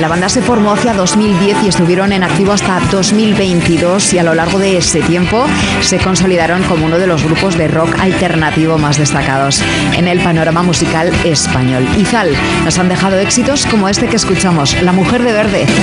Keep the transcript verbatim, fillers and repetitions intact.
La banda se formó hacia dos mil diez y estuvieron en activo hasta dos mil veintidós, y a lo largo de ese tiempo se consolidaron como uno de los grupos de rock alternativo más destacados en el panorama musical español. Izal nos han dejado éxitos como este que escuchamos, La Mujer de Verde.